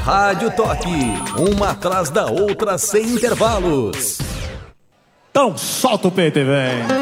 Rádio Toque, uma atrás da outra sem intervalos. Então solta o peito e vem.